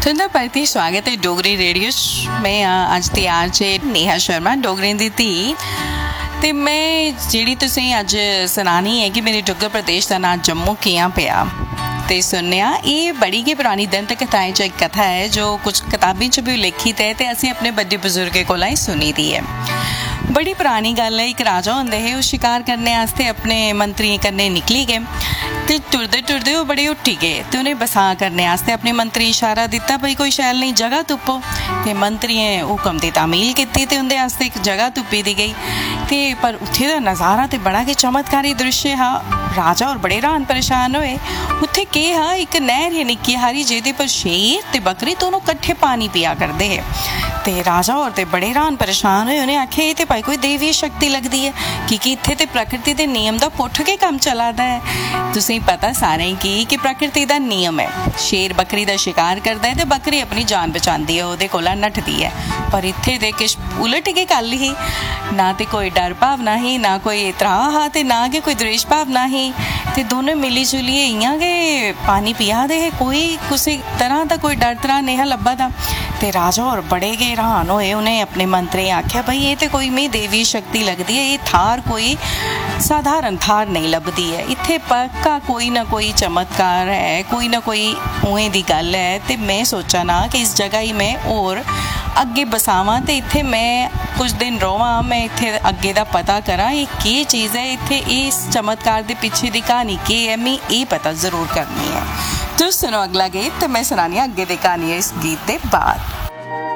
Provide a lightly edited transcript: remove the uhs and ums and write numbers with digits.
तुंदा परती स्वागत है डोगरी रेडियो मैं अज तैयार जे नेहा शर्मा डोगरी दी धी ते मैं जिहड़ी तुसें अज सुनानी है कि मेरे डुग्गर प्रदेश का नाम जम्मू कियां पिया ते सुनया। ये बड़ी गै पुरानी दंत कथाएं च एक कथा है जो कुछ किताबें च भी लिखित है ते असीं अपने बड़े बजुर्गें कोला ही सुनी दी है। बड़ी पुरानी गल है, एक राजा होंदे है, वो शिकार करने वास्ते अपने मंत्रियों कन्नै निकली गए ते टुरदे टुरदे वो बड़े उठी गए ते उन्हें बसां करने वास्ते अपने मंत्री इशारा दिता भाई कोई शैल नहीं जगह तुप्पो ते मंत्रियें हुक्म की तामील की ते उनके वास्ते एक जगह तुप्पी दी गई ते पर उत्थे दा नज़ारा ते बड़ा गै चमत्कारी दृश्य हा। राजा और बड़े हैरान परेशान होए। उत्थे के हा एक नहर है निक्की हारी जिहदे पर शेर ते बकरी दोनों कट्ठे पानी पिया करदे है ते राजा और ते बड़े हैरान परेशान होए। उन्हें आखे ये ते भाई कोई देवी शक्ति लगती है क्योंकि इत्थे ते प्रकृति दे नियम दा पुठ के काम चलादा है। तुसीं पता सारें कि प्रकृति दा नियम है, शेर बकरी दा शिकार करदा है ते बकरी अपनी जान बचांदी है, ओहदे कोला नठदी है। पर इत्थे ते किश उलट के गल ही, ना ते कोई डर भावना ही, ना कोई त्राह हा ते ना के कोई द्वेष भावना ही ते दोनों मिली जुलिए इयां गै पानी पिया दे, कोई किसी तरह दा कोई डर त्राह नहीं लब्भा दा। ते राजा और बड़े गै हैरान होए। उन्हें अपने मंत्री आख्या भाई ये तो कोई मैं देवी शक्ति लगती है, ये थार कोई साधारण थार नहीं लभदी है, इत्थे पक्का कोई ना कोई चमत्कार है, कोई ना कोई उवें दी गल है। ते मैं सोचा ना कि इस जगह ही मैं और अगे बसावां ते इत्थे मैं कुछ दिन रोवां, मैं इत्थे अगे दा पता करा ये की चीज़ है, इत्थे इस चमत्कार दे पीछे दी कहानी की है, मैं ये पता जरूर करनी है। तो सुनो अगला गीत, तो मैं सुनानी अगे दी कहानी है इस गीत के बाद।